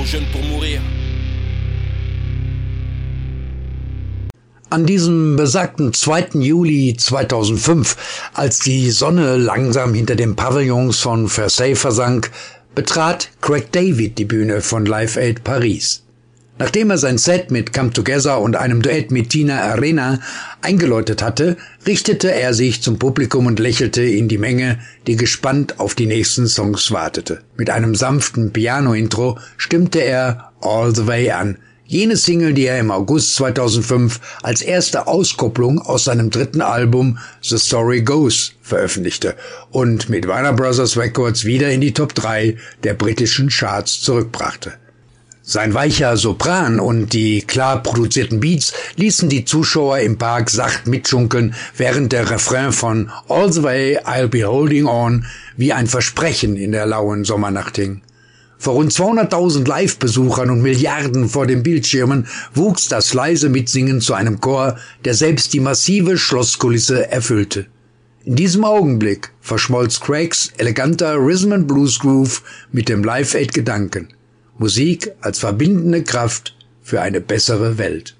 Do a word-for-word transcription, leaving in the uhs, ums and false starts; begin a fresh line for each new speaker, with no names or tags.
jeune pour mourir.
An diesem besagten zweiten Juli zweitausendfünf, als die Sonne langsam hinter den Pavillons von Versailles versank, betrat Craig David die Bühne von Live Aid Paris. Nachdem er sein Set mit Come Together und einem Duett mit Tina Arena eingeläutet hatte, richtete er sich zum Publikum und lächelte in die Menge, die gespannt auf die nächsten Songs wartete. Mit einem sanften Piano-Intro stimmte er All the Way an, jene Single, die er im August zweitausendfünf als erste Auskopplung aus seinem dritten Album The Story Goes veröffentlichte und mit Warner Brothers Records wieder in die Top drei der britischen Charts zurückbrachte. Sein weicher Sopran und die klar produzierten Beats ließen die Zuschauer im Park sacht mitschunkeln, während der Refrain von All the Way I'll Be Holding On wie ein Versprechen in der lauen Sommernacht hing. Vor rund zweihunderttausend Live-Besuchern und Milliarden vor den Bildschirmen wuchs das leise Mitsingen zu einem Chor, der selbst die massive Schlosskulisse erfüllte. In diesem Augenblick verschmolz Craigs eleganter Rhythm and Blues Groove mit dem Live Aid Gedanken. Musik als verbindende Kraft für eine bessere Welt.